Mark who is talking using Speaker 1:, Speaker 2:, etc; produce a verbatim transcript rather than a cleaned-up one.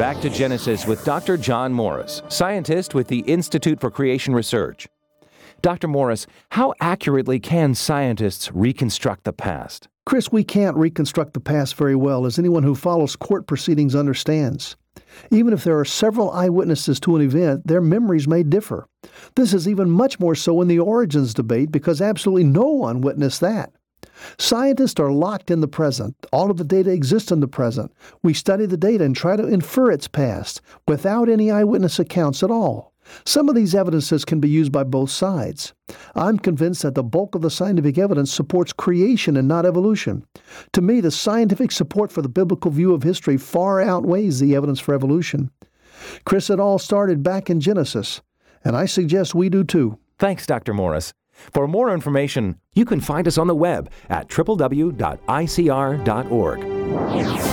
Speaker 1: Back to Genesis with Doctor John Morris, scientist with the Institute for Creation Research. Doctor Morris, how accurately can scientists reconstruct the past?
Speaker 2: Chris, we can't reconstruct the past very well, as anyone who follows court proceedings understands. Even if there are several eyewitnesses to an event, their memories may differ. This is even much more so in the origins debate because absolutely no one witnessed that. Scientists are locked in the present. All of the data exists in the present. We study the data and try to infer its past without any eyewitness accounts at all. Some of these evidences can be used by both sides. I'm convinced that the bulk of the scientific evidence supports creation and not evolution. To me, the scientific support for the biblical view of history far outweighs the evidence for evolution. Chris, it all started back in Genesis, and I suggest we do too.
Speaker 1: Thanks, Doctor Morris. For more information, you can find us on the web at w w w dot i c r dot org.